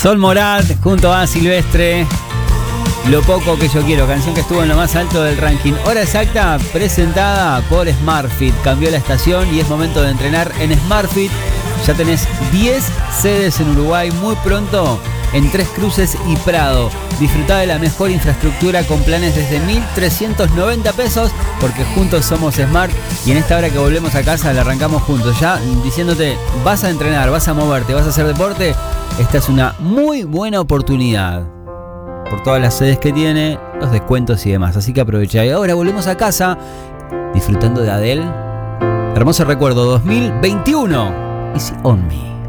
Sol Morat junto a Silvestre. Lo poco que yo quiero, canción que estuvo en lo más alto del ranking. Hora exacta presentada por SmartFit. Cambió la estación y es momento de entrenar en SmartFit. Ya tenés 10 sedes en Uruguay, muy pronto en Tres Cruces y Prado. Disfrutá de la mejor infraestructura con planes desde 1.390 pesos, porque juntos somos Smart. Y en esta hora que volvemos a casa la arrancamos juntos, ya diciéndote, vas a entrenar, vas a moverte, vas a hacer deporte. Esta es una muy buena oportunidad por todas las sedes que tiene, los descuentos y demás. Así que aprovecha. Y ahora volvemos a casa disfrutando de Adele. Hermoso recuerdo 2021. Easy on me.